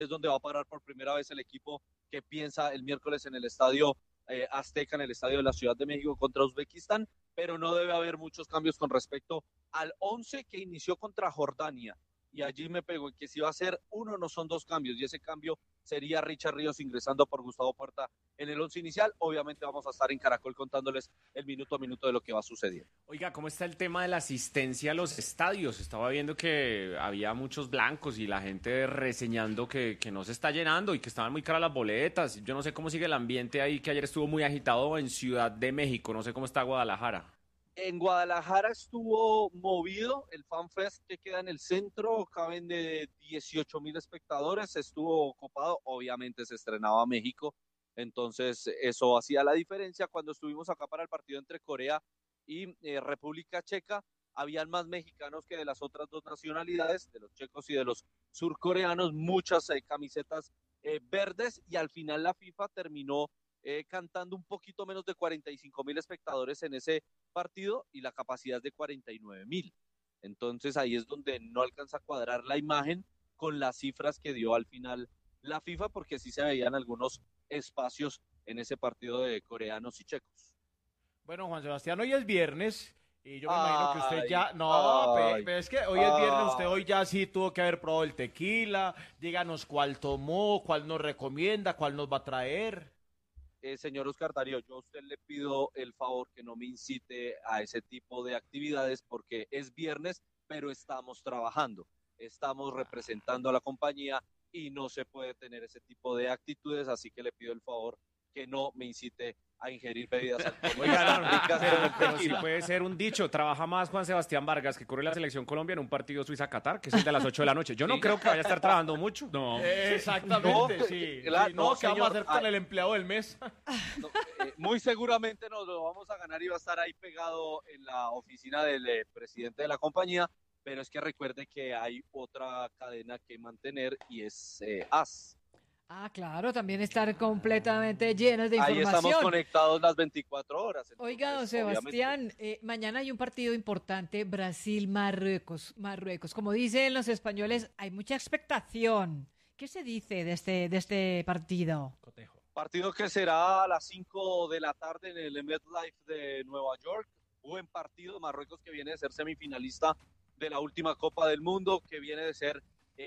es donde va a parar por primera vez el equipo que piensa el miércoles en el estadio Azteca, en el estadio de la Ciudad de México contra Uzbekistán, pero no debe haber muchos cambios con respecto al 11 que inició contra Jordania. Y allí me pego en que si va a ser uno, no son dos cambios, y ese cambio sería Richard Ríos ingresando por Gustavo Puerta en el 11 inicial. Obviamente vamos a estar en Caracol contándoles el minuto a minuto de lo que va a suceder. Oiga, ¿cómo está el tema de la asistencia a los estadios? Estaba viendo que había muchos blancos y la gente reseñando que no se está llenando y que estaban muy caras las boletas. Yo no sé cómo sigue el ambiente ahí, que ayer estuvo muy agitado en Ciudad de México. No sé cómo está Guadalajara. En Guadalajara estuvo movido el FanFest que queda en el centro, caben de 18,000 espectadores, estuvo copado, obviamente se estrenaba México, entonces eso hacía la diferencia. Cuando estuvimos acá para el partido entre Corea y República Checa, habían más mexicanos que de las otras dos nacionalidades, de los checos y de los surcoreanos, muchas camisetas verdes, y al final la FIFA terminó cantando un poquito menos de 45,000 espectadores en ese partido y la capacidad es de 49,000. Entonces ahí es donde no alcanza a cuadrar la imagen con las cifras que dio al final la FIFA, porque sí se veían algunos espacios en ese partido de coreanos y checos. Bueno, Juan Sebastián, hoy es viernes y yo me imagino que usted ya... No, pero es que hoy es viernes, usted hoy ya sí tuvo que haber probado el tequila. Díganos cuál tomó, cuál nos recomienda, cuál nos va a traer. Señor Oscar Darío, yo a usted le pido el favor que no me incite a ese tipo de actividades porque es viernes, pero estamos trabajando, estamos representando a la compañía y no se puede tener ese tipo de actitudes, así que le pido el favor que no me incite a ingerir bebidas alcohólicas. Oiga, no, pero sí puede ser un dicho. Trabaja más Juan Sebastián Vargas, que corre la selección Colombia en un partido Suiza-Qatar, que es el de las 8 de la noche. Yo no creo que vaya a estar trabajando mucho. No. Exactamente, no, sí. Claro, sí, no, ¿qué vamos a hacer con el empleado del mes? No, muy seguramente nos lo vamos a ganar y va a estar ahí pegado en la oficina del presidente de la compañía, pero es que recuerde que hay otra cadena que mantener y es AS. Ah, claro, también estar completamente llenos de información. Ahí estamos conectados las 24 horas. Entonces, oiga, don Sebastián, mañana hay un partido importante, Brasil-Marruecos. Como dicen los españoles, hay mucha expectación. ¿Qué se dice de este partido? Cotejo. Partido que será a las 5 de la tarde en el MetLife de Nueva York. Buen partido, Marruecos que viene de ser semifinalista de la última Copa del Mundo, que viene de ser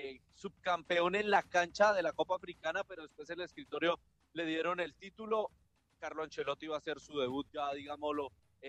subcampeón en la cancha de la Copa Africana, pero después en el escritorio le dieron el título. Carlo Ancelotti va a hacer su debut ya, digámoslo,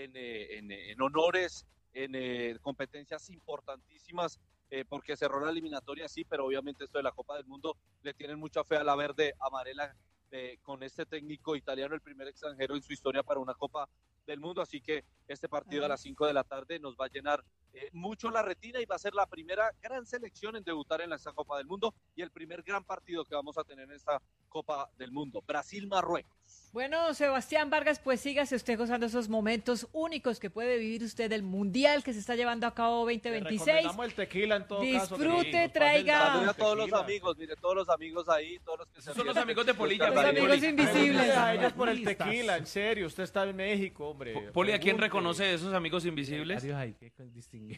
en honores, en competencias importantísimas, porque cerró la eliminatoria, sí, pero obviamente esto de la Copa del Mundo le tienen mucha fe a la verde amarela, con este técnico italiano, el primer extranjero en su historia para una Copa del Mundo, así que este partido a las 5 de la tarde nos va a llenar mucho la retina y va a ser la primera gran selección en debutar en esta Copa del Mundo y el primer gran partido que vamos a tener en esta Copa del Mundo, Brasil-Marruecos. Bueno, Sebastián Vargas, pues sígase usted gozando esos momentos únicos que puede vivir usted del Mundial que se está llevando a cabo 2026. Le recomendamos el tequila en todo caso. Disfrute, traiga. Saludos a todos los amigos, mire, todos los amigos ahí, todos los que se son los amigos de Polilla. Los amigos invisibles. A ellos por el tequila, en serio, usted está en México, hombre. Poli, ¿a quién reconoce esos amigos invisibles? Ay, qué distinguido.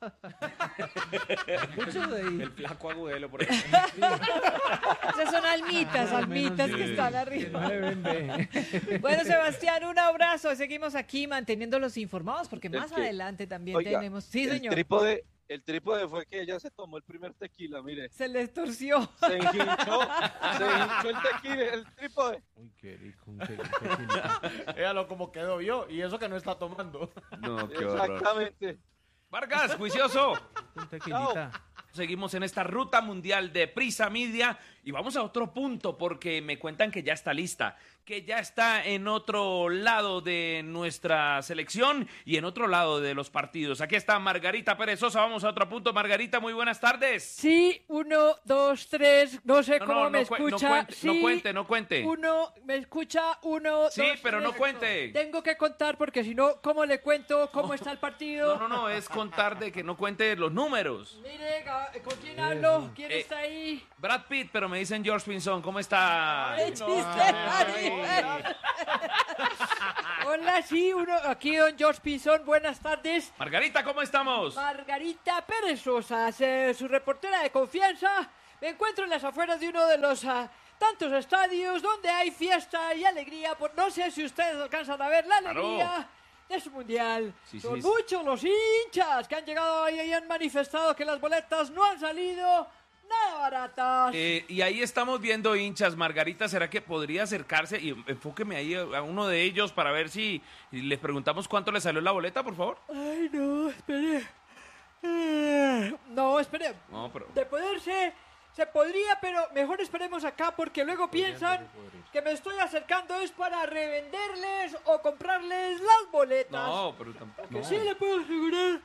El flaco Agudelo, por ejemplo. Esas son almitas que están arriba. Bueno, Sebastián, un abrazo. Seguimos aquí manteniéndolos informados porque más adelante también tenemos... Sí, señor. El trípode fue que ella se tomó el primer tequila, mire. Se le torció. Se hinchó el tequila, el trípode. Uy, qué rico, un tequila. Véalo como quedó yo, y eso que no está tomando. No, qué horror. Exactamente. Vargas, juicioso. Un tequilita. Seguimos en esta ruta mundial de Prisa Media y vamos a otro punto porque me cuentan que ya está lista, que ya está en otro lado de nuestra selección y en otro lado de los partidos. Aquí está Margarita Pérez Sosa, vamos a otro punto. Margarita, muy buenas tardes. Sí, 1, 2, 3, no sé cómo me escucha. No cuente. Uno, me escucha, 1, sí, 2, pero 3. no cuente. Tengo que contar porque si no, ¿cómo le cuento cómo está el partido? No, es contar de que no cuente los números. Mire, ¿con quién hablo? ¿Quién está ahí? Brad Pitt, pero me dicen George Pinzón, ¿cómo está? ¡Qué chiste! Hola, sí, aquí don George Pinzón, buenas tardes. Margarita, ¿cómo estamos? Margarita Pérez Sosa, su reportera de confianza. Me encuentro en las afueras de uno de los tantos estadios donde hay fiesta y alegría. No sé si ustedes alcanzan a ver la alegría de su mundial. Son muchos los hinchas que han llegado ahí y han manifestado que las boletas no han salido nada baratas. Y ahí estamos viendo hinchas. Margarita, ¿será que podría acercarse y enfóqueme ahí a uno de ellos para ver si les preguntamos cuánto le salió la boleta, por favor? Ay, no, espere. No, espere. No, pero... De poderse, se podría, pero mejor esperemos acá porque luego piensan que me estoy acercando es para revenderles o comprarles las boletas. No, pero tampoco. Lo que sí le puedo asegurar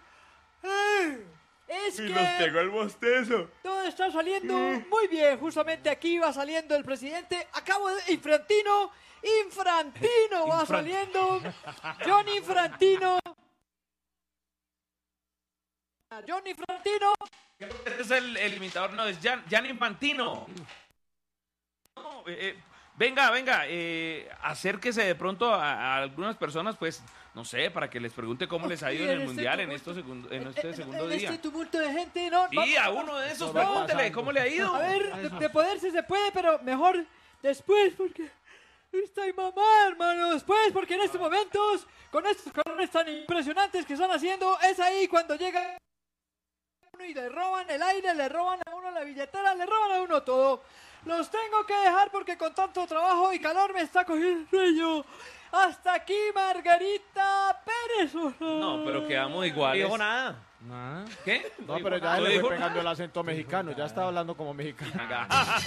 es que nos pegó el bostezo. todo está saliendo muy bien. Justamente aquí va saliendo el presidente. Acabo de... Infrantino va saliendo. Johnny Infrantino. Johnny Infrantino. Este es el imitador, no, es Gianni Infantino. No, venga, acérquese de pronto a algunas personas, pues, no sé, para que les pregunte cómo les ha ido en el Mundial en este segundo día. Este tumulto de gente, ¿no? Y a uno de esos, pregúntele cómo le ha ido. A ver, de poderse se puede, pero mejor después, porque estoy mamá, hermano, después, porque en estos momentos, con estos colores tan impresionantes que están haciendo, es ahí cuando llega y le roban el aire, le roban a uno la billetera, le roban a uno todo. Los tengo que dejar porque con tanto trabajo y calor me está cogiendo el sueño. Hasta aquí, Margarita Pérez. No, pero quedamos iguales. No dijo nada. ¿Qué? No, pero ya le fue pegando el acento mexicano, ya estaba hablando como mexicano.